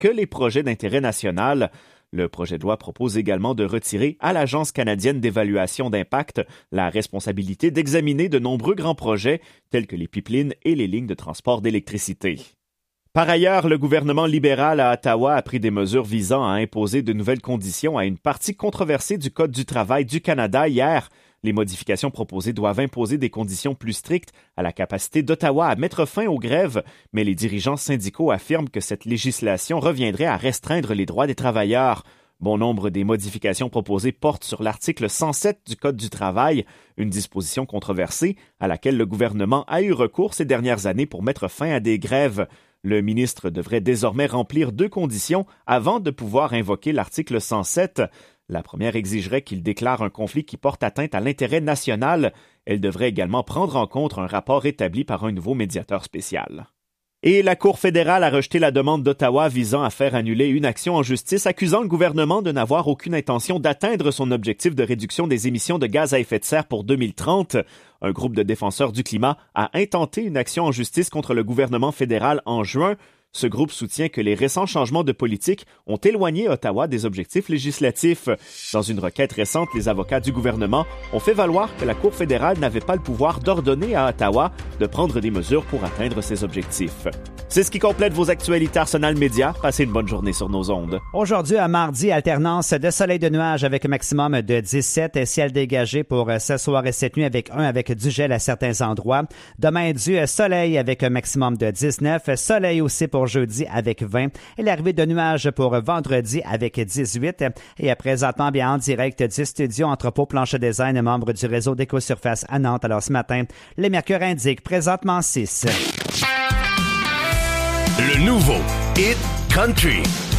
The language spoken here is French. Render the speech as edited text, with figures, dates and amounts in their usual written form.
que les projets d'intérêt national. Le projet de loi propose également de retirer à l'Agence canadienne d'évaluation d'impact la responsabilité d'examiner de nombreux grands projets tels que les pipelines et les lignes de transport d'électricité. Par ailleurs, le gouvernement libéral à Ottawa a pris des mesures visant à imposer de nouvelles conditions à une partie controversée du Code du travail du Canada hier. Les modifications proposées doivent imposer des conditions plus strictes à la capacité d'Ottawa à mettre fin aux grèves, mais les dirigeants syndicaux affirment que cette législation reviendrait à restreindre les droits des travailleurs. Bon nombre des modifications proposées portent sur l'article 107 du Code du travail, une disposition controversée à laquelle le gouvernement a eu recours ces dernières années pour mettre fin à des grèves. Le ministre devrait désormais remplir 2 conditions avant de pouvoir invoquer l'article 107. La première exigerait qu'il déclare un conflit qui porte atteinte à l'intérêt national. Elle devrait également prendre en compte un rapport établi par un nouveau médiateur spécial. Et la Cour fédérale a rejeté la demande d'Ottawa visant à faire annuler une action en justice accusant le gouvernement de n'avoir aucune intention d'atteindre son objectif de réduction des émissions de gaz à effet de serre pour 2030. Un groupe de défenseurs du climat a intenté une action en justice contre le gouvernement fédéral en juin. Ce groupe soutient que les récents changements de politique ont éloigné Ottawa des objectifs législatifs. Dans une requête récente, les avocats du gouvernement ont fait valoir que la Cour fédérale n'avait pas le pouvoir d'ordonner à Ottawa de prendre des mesures pour atteindre ses objectifs. C'est ce qui complète vos actualités Arsenal Média. Passez une bonne journée sur nos ondes. Aujourd'hui à mardi, alternance de soleil de nuages avec un maximum de 17, ciel dégagé pour ce soir et cette nuit avec du gel à certains endroits. Demain, du soleil avec un maximum de 19, soleil aussi pour jeudi avec 20 et l'arrivée de nuages pour vendredi avec 18. Et présentement, bien en direct du studio Entrepôt Planche Design, membre du réseau d'Écosurface à Nantes. Alors ce matin, les mercures indiquent présentement 6. Le nouveau Hit Country.